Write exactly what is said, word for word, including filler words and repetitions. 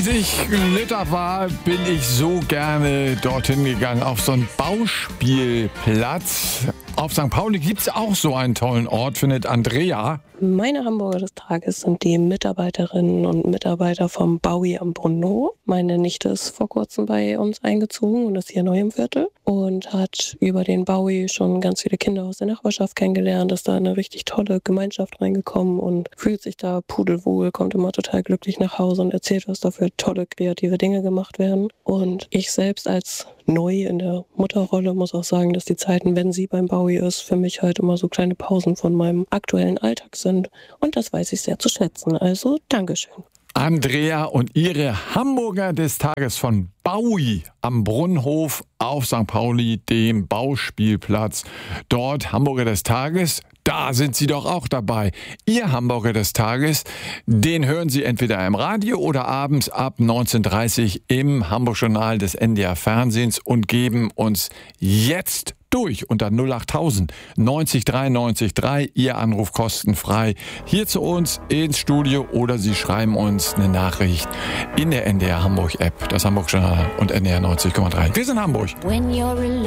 Als ich Liter war, bin ich so gerne dorthin gegangen, auf so einen Bauspielplatz. Auf Sankt Pauli gibt es auch so einen tollen Ort, findet Andrea. Meine Hamburger des Tages sind die Mitarbeiterinnen und Mitarbeiter vom Baui am Brunnenhof. Meine Nichte ist vor kurzem bei uns eingezogen und ist hier neu im Viertel und hat über den Baui schon ganz viele Kinder aus der Nachbarschaft kennengelernt, ist da in eine richtig tolle Gemeinschaft reingekommen und fühlt sich da pudelwohl, kommt immer total glücklich nach Hause und erzählt, was da für tolle kreative Dinge gemacht werden. Und ich selbst als neu in der Mutterrolle muss auch sagen, dass die Zeiten, wenn sie beim Baui ist, für mich halt immer so kleine Pausen von meinem aktuellen Alltag sind. Und das weiß ich sehr zu schätzen. Also Dankeschön. Andrea und ihre Hamburger des Tages von Baui am Brunnenhof auf Sankt Pauli, dem Bauspielplatz. Dort Hamburger des Tages, da sind Sie doch auch dabei. Ihr Hamburger des Tages, den hören Sie entweder im Radio oder abends ab neunzehn Uhr dreißig im Hamburg-Journal des N D R Fernsehens und geben uns jetzt durch unter null achttausend neunzig drei neunzig drei, Ihr Anruf kostenfrei, hier zu uns ins Studio oder Sie schreiben uns eine Nachricht in der N D R Hamburg App, das Hamburg Journal und N D R neunzig Komma drei. Wir sind Hamburg.